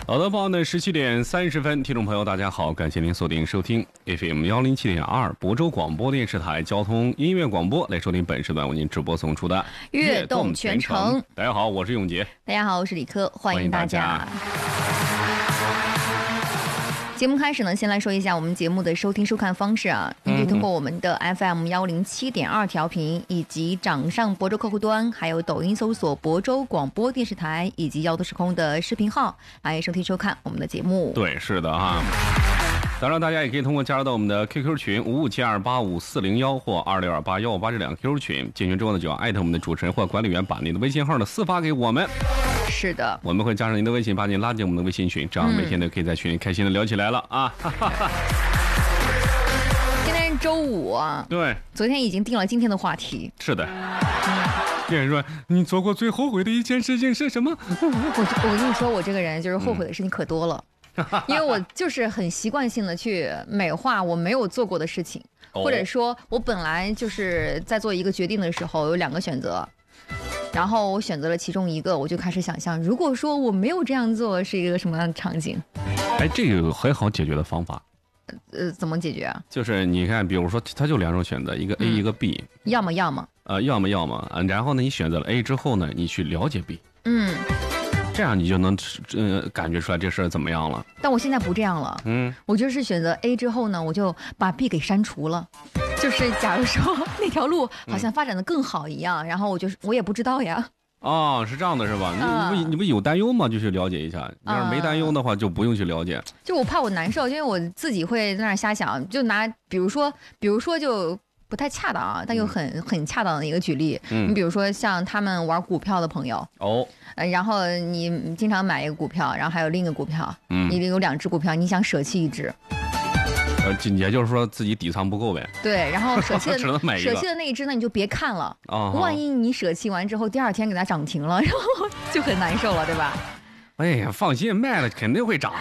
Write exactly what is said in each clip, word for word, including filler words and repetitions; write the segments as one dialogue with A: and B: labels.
A: 好的，报呢十七点三十分，听众朋友大家好，感谢您锁定收听 F M 幺零七点二亳州广播电视台交通音乐广播，来收听本时段为您直播送出的
B: 悦动全程。
A: 大家好，我是永杰。
B: 大家好，我是李科，欢迎大家。
A: 欢迎大家
B: 节目开始呢，先来说一下我们节目的收听收看方式啊，你可以通过我们的 F M 幺零七点二调频，以及掌上亳州客户端，还有抖音搜索亳州广播电视台，以及幺度时空的视频号来收听收看我们的节目。
A: 对，是的哈。当然，大家也可以通过加入到我们的 Q Q 群五五七二八五四零幺或二六二八幺五八这两个 Q Q 群，进群之后呢，就要艾特我们的主持人或管理员，把您的微信号呢私发给我们。
B: 是的，
A: 我们会加上您的微信，把您拉进我们的微信群，这样每天都可以在群里开心的聊起来了啊！哈哈哈。
B: 今天是周五啊，
A: 对，
B: 昨天已经定了今天的话题。
A: 是的。别人说你做过最后悔的一件事情是什么？
B: 我我跟你说，我这个人就是后悔的事情可多了。嗯因为我就是很习惯性的去美化我没有做过的事情，或者说我本来就是在做一个决定的时候有两个选择，然后我选择了其中一个，我就开始想象，如果说我没有这样做是一个什么样的场景。
A: 哎，这个有很好解决的方法。
B: 呃，怎么解决啊？
A: 就是你看，比如说它就两种选择，一个 A、嗯、一个 B，
B: 要么要么
A: 呃要么要么，然后呢你选择了 A 之后呢，你去了解 B，
B: 嗯。
A: 这样你就能呃感觉出来这事儿怎么样了。
B: 但我现在不这样了，嗯，我就是选择 A 之后呢，我就把 B 给删除了。就是假如说那条路好像发展的更好一样，嗯、然后我就是我也不知道呀。
A: 哦，是这样的，是吧？你你不你不有担忧吗？就去了解一下。要是没担忧的话，就不用去了解。
B: 就我怕我难受，因为我自己会在那儿瞎想。就拿比如说，比如说就。不太恰当啊，但又很、嗯、很恰当的一个举例。嗯，你比如说像他们玩股票的朋友哦，呃，然后你经常买一个股票，然后还有另一个股票，嗯，你有两只股票，你想舍弃一只，
A: 呃，也就是说自己底仓不够呗。
B: 对，然后舍弃的
A: 只能买一个
B: 舍弃的那一只呢，你就别看了。
A: 哦，
B: 万一你舍弃完之后，第二天给它涨停了，然后就很难受了，对吧？
A: 哎呀，放心，卖了肯定会涨。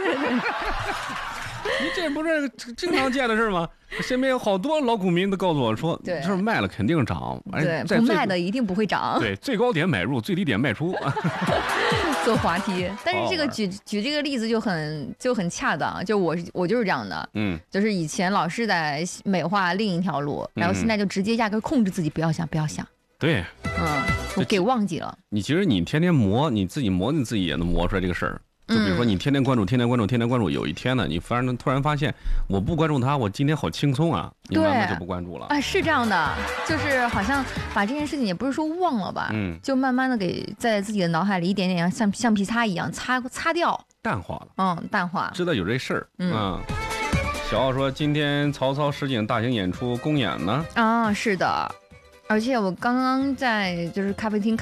A: 你这不是经常见的事吗？身边有好多老股民都告诉我说，对，就是卖了肯定涨，
B: 对，不卖的一定不会涨。
A: 对，最高点买入，最低点卖出。
B: 做滑梯，但是这个举举这个例子就很就很恰当，就我我就是这样的，嗯，就是以前老是在美化另一条路，然后现在就直接压根控制自己不要想不要想。
A: 对，
B: 嗯，我给忘记了。
A: 你其实你天天磨，你自己磨你自己也能磨出来这个事儿。就比如说你天天关注天天关注天天关注，有一天呢你突然突然发现我不关注他，我今天好轻松啊，你慢慢就不关注了啊。
B: 是这样的，就是好像把这件事情也不是说忘了吧，嗯，就慢慢的给在自己的脑海里一点点像橡皮擦一样擦擦掉，
A: 淡化了。
B: 嗯，淡化，
A: 知道有这事儿。
B: 嗯，
A: 啊，小奥说今天曹操实景大型演出公演呢。
B: 啊，是的，而且我刚刚在就是咖啡厅